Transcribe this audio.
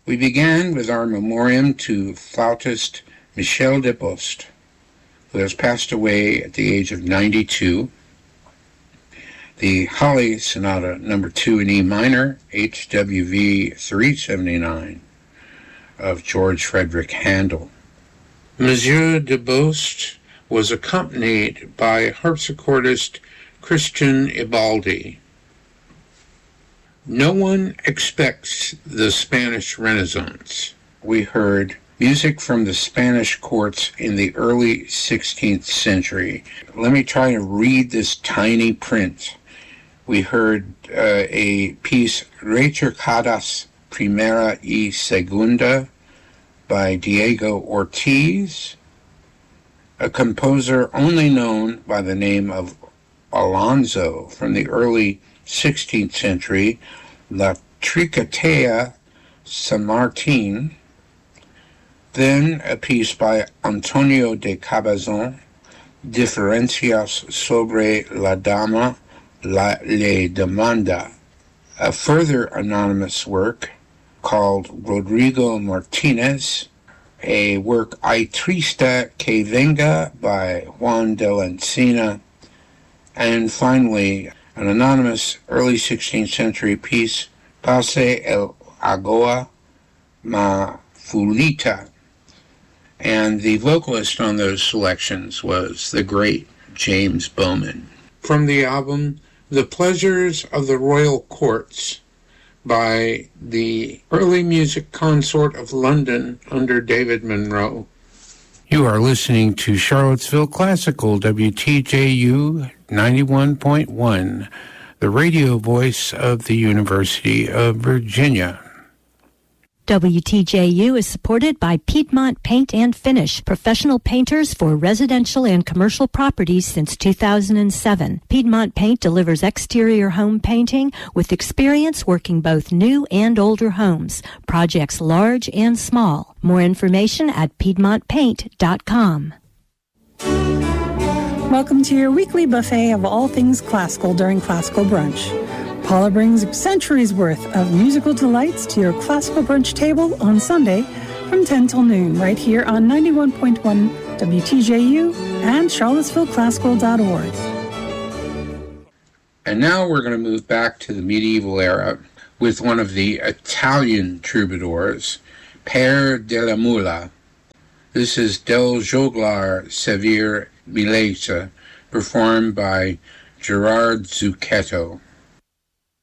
We began with our memoriam to flautist Michel Debost, who has passed away at the age of 92. The Holly Sonata No. 2 in E minor, HWV 379, of George Frederick Handel. Monsieur Debost was accompanied by harpsichordist Christian Ibaldi. No one expects the Spanish Renaissance. We heard music from the Spanish courts in the early 16th century. Let me try to read this tiny print. We heard a piece, Rechercadas Primera y Segunda, by Diego Ortiz, a composer only known by the name of Alonso from the early 16th century, La Tricotea San Martin. Then a piece by Antonio de Cabazon, Diferencias sobre la Dama, le Demanda. A further anonymous work called Rodrigo Martinez, a work Ay Trista que Venga by Juan de la Encina, and finally an anonymous early 16th century piece, Pase el Agua Ma Fulita. And the vocalist on those selections was the great James Bowman. From the album The Pleasures of the Royal Courts by the early music consort of London under David Monroe. You are listening to Charlottesville Classical, WTJU 91.1, the radio voice of the University of Virginia. WTJU is supported by Piedmont Paint and Finish, professional painters for residential and commercial properties since 2007. Piedmont Paint delivers exterior home painting with experience working both new and older homes, projects large and small. More information at piedmontpaint.com. Welcome to your weekly buffet of all things classical during Classical Brunch. Paula brings centuries worth of musical delights to your classical brunch table on Sunday from 10 till noon, right here on 91.1 WTJU and charlottesvilleclassical.org. And now we're going to move back to the medieval era with one of the Italian troubadours, Pere della Mula. This is Del Joglar Severe Milese, performed by Gerard Zucchetto.